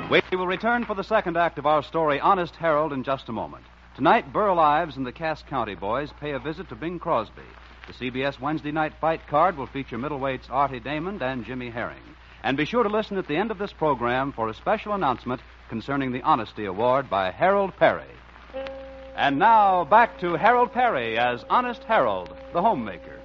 We will return for the second act of our story, Honest Harold, in just a moment. Tonight, Burl Ives and the Cass County boys pay a visit to Bing Crosby. The CBS Wednesday night fight card will feature middleweights Artie Damon and Jimmy Herring. And be sure to listen at the end of this program for a special announcement concerning the Honesty Award by Harold Perry. And now, back to Harold Perry as Honest Harold, the homemaker.